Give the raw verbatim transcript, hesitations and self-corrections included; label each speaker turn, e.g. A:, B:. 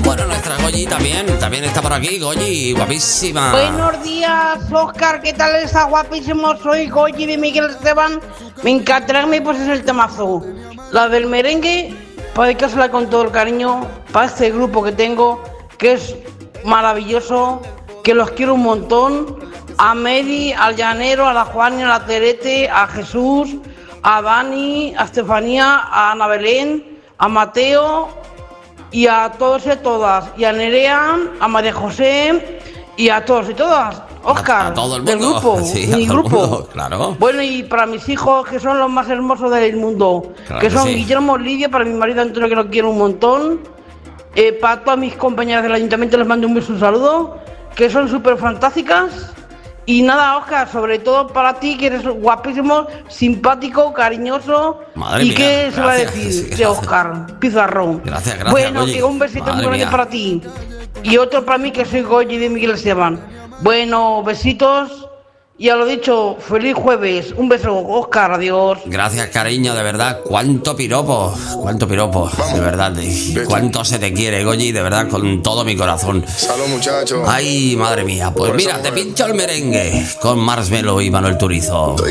A: Bueno, nuestra Goyi también, también está por aquí. Goyi, guapísima.
B: Buenos días, Oscar, ¿qué tal está? Guapísimo, soy Goyi de Miguel Esteban. Me encantará que me poses el temazo. La del merengue, para dedicársela con todo el cariño para este grupo que tengo, que es maravilloso, que los quiero un montón. A Mary, al Llanero, a la Juani, a la Terete, a Jesús, a Dani, a Estefanía, a Ana Belén, a Mateo y a todos y a todas, y a Nerea, a María José y a todos y todas. Oscar,
A: a, a todo el
B: del
A: mundo.
B: grupo,
A: Sí,
B: mi
A: a todo el
B: grupo.
A: mundo, claro.
B: Bueno, y para mis hijos, que son los más hermosos del mundo,
A: Claro
B: que
A: que
B: son
A: sí.
B: Guillermo, Lidia, para mi marido Antonio, que lo quiero un montón. Eh, para todas mis compañeras del ayuntamiento les mando un beso, un saludo, que son súper fantásticas. Y nada, Oscar, sobre todo para ti, que eres guapísimo, simpático, cariñoso.
A: Madre
B: ¿Y
A: mía,
B: qué se va a
A: gracias,
B: decir
A: sí,
B: de
A: gracias.
B: Oscar Pizarrón?
A: Gracias, gracias,
B: Bueno,
A: Goyi.
B: que un besito muy
A: Madre
B: grande
A: mía.
B: para ti. Y otro para mí, que soy Goyi de Miguel Esteban. Bueno, besitos. Y a lo dicho, feliz jueves. Un beso, Oscar, adiós.
A: Gracias, cariño, de verdad. Cuánto piropo, cuánto piropo, de verdad. Y cuánto se te quiere, Goyi, de verdad, con todo mi corazón.
C: Salud, muchachos.
A: Ay, madre mía. Pues
C: Por
A: mira,
C: eso,
A: te
C: mujer.
A: pincho el merengue con Marshmello y Manuel Turizo.